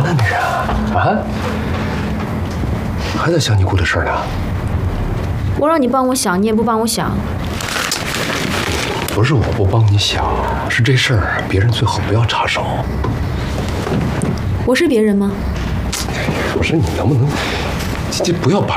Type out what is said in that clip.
呢，你这啊？还在想你姑的事呢？ 我让你帮我想，你也不帮我想。 不是我不帮你想，是这事儿别人最好不要插手。 我是别人吗？ 我说你能不能，不要把